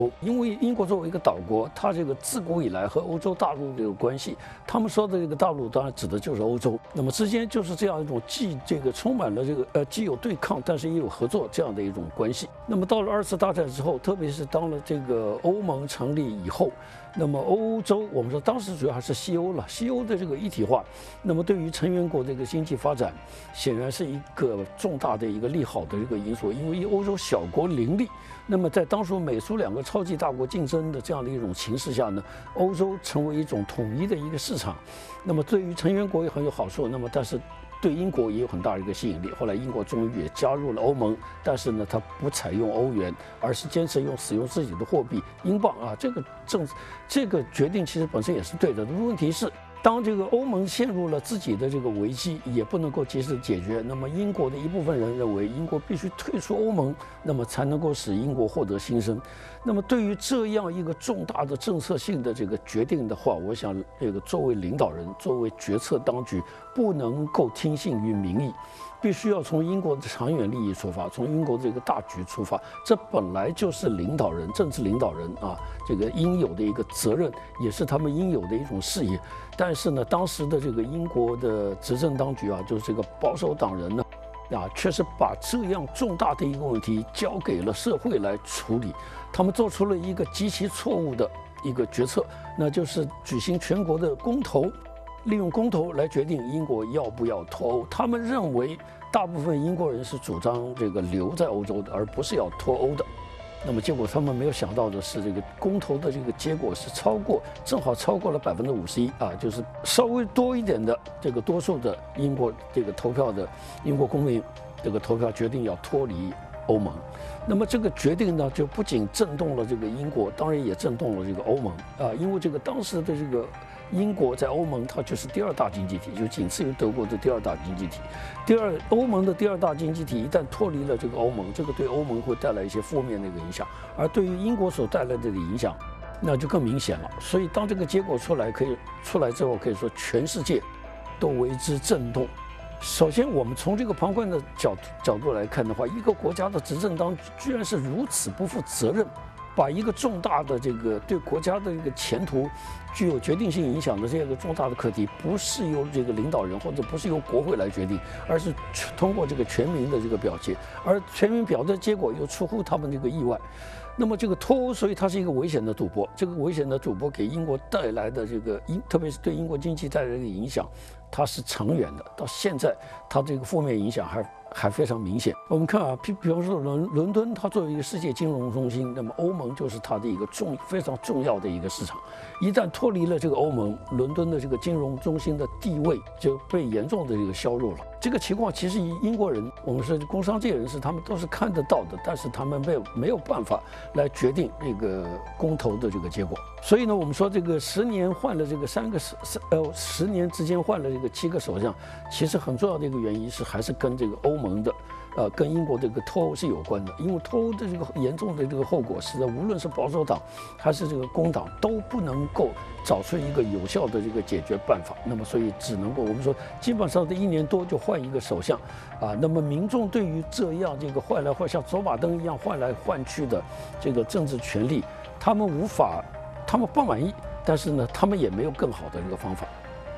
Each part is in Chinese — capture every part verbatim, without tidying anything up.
因为英国作为一个岛国，它这个自古以来和欧洲大陆这个关系，他们说的这个大陆当然指的就是欧洲。那么之间就是这样一种既这个充满了这个呃既有对抗，但是也有合作这样的一种关系。那么到了二次大战之后，特别是当了这个欧盟成立以后，那么欧洲我们说当时主要还是西欧了，西欧的这个一体化，那么对于成员国这个经济发展，显然是一个重大的一个利好的一个因素，因为欧洲小国林立。那么在当初美苏两个超级大国竞争的这样的一种形势下呢，欧洲成为一种统一的一个市场，那么对于成员国也很有好处。那么但是对英国也有很大的一个吸引力。后来英国终于也加入了欧盟，但是呢，它不采用欧元，而是坚持用使用自己的货币英镑啊。这个政这个决定其实本身也是对的。问题是，当这个欧盟陷入了自己的这个危机，也不能够及时解决，那么英国的一部分人认为，英国必须退出欧盟，那么才能够使英国获得新生。那么对于这样一个重大的政策性的这个决定的话，我想这个作为领导人，作为决策当局，不能够听信于民意，必须要从英国的长远利益出发，从英国这个大局出发。这本来就是领导人、政治领导人啊，这个应有的一个责任，也是他们应有的一种事业。但是呢，当时的这个英国的执政当局啊，就是这个保守党人呢，啊，确实把这样重大的一个问题交给了社会来处理。他们做出了一个极其错误的一个决策，那就是举行全国的公投，利用公投来决定英国要不要脱欧。他们认为，大部分英国人是主张这个留在欧洲的，而不是要脱欧的。那么结果他们没有想到的是，这个公投的这个结果是超过，正好超过了百分之五十一啊，就是稍微多一点的这个多数的英国这个投票的英国公民这个投票决定要脱离欧盟。那么这个决定呢，就不仅震动了这个英国，当然也震动了这个欧盟啊，因为这个当时的这个英国在欧盟它就是第二大经济体，就仅次于德国的第二大经济体。第二，欧盟的第二大经济体一旦脱离了这个欧盟，这个对欧盟会带来一些负面的一个影响，而对于英国所带来的影响，那就更明显了。所以当这个结果出来，可以出来之后，可以说全世界都为之震动。首先，我们从这个旁观的角角度来看的话，一个国家的执政当局居然是如此不负责任，把一个重大的这个对国家的一个前途具有决定性影响的这样一个重大的课题，不是由这个领导人或者不是由国会来决定，而是通过这个全民的这个表决，而全民表决结果又出乎他们这个意外。那么这个脱欧，所以它是一个危险的赌博。这个危险的赌博给英国带来的这个英，特别是对英国经济带来的影响，它是长远的。到现在，它这个负面影响还还非常明显。我们看啊，比比方说伦伦敦，它作为一个世界金融中心，那么欧盟就是它的一个重非常重要的一个市场。一旦脱离了这个欧盟，伦敦的这个金融中心的地位就被严重的这个削弱了。这个情况其实英国人，我们说工商界人士，他们都是看得到的，但是他们没有没有办法来决定这个公投的这个结果。所以呢，我们说这个十年换了这个三个十呃十年之间换了这个七个首相，其实很重要的一个原因是还是跟这个欧盟的。呃，跟英国这个脱欧是有关的，因为脱欧的这个严重的这个后果，使得无论是保守党还是这个工党都不能够找出一个有效的这个解决办法。那么，所以只能够我们说，基本上这一年多就换一个首相，啊，那么民众对于这样这个换来换像走马灯一样换来换去的这个政治权利，他们无法，他们不满意，但是呢，他们也没有更好的一个方法。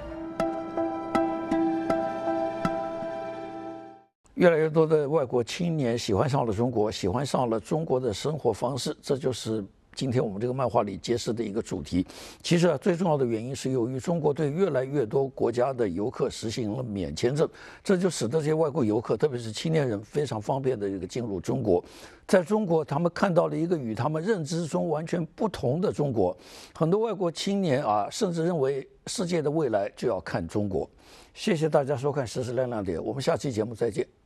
越来越多的外国青年喜欢上了中国，喜欢上了中国的生活方式，这就是今天我们这个漫画里揭示的一个主题。其实啊，最重要的原因是由于中国对越来越多国家的游客实行了免签证，这就使得这些外国游客，特别是青年人，非常方便的这个进入中国。在中国，他们看到了一个与他们认知中完全不同的中国。很多外国青年啊，甚至认为世界的未来就要看中国。谢谢大家收看《时事亮亮点》，我们下期节目再见。